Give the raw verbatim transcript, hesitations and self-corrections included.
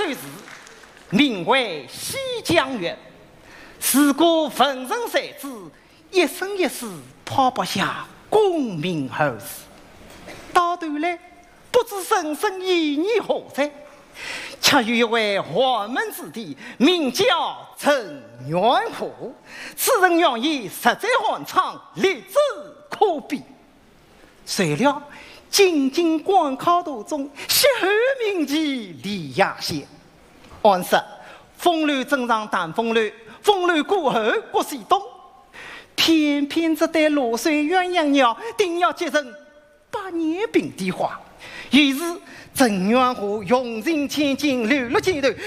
算是名为西江月，自古浑身才子，一生一世抛不下功名后世。到头来，不知人生意义何在？恰有一位豪门子弟，名叫陈元虎。此人养艺实在寒昌，立志可比。谁料进京官考途中，血汗铭记李亚县。按说风流正上谈风流，风流过后国西东。偏偏这对落水鸳鸯鸟，定要结成百年平地花。于是陈元虎用尽千金，流落街头，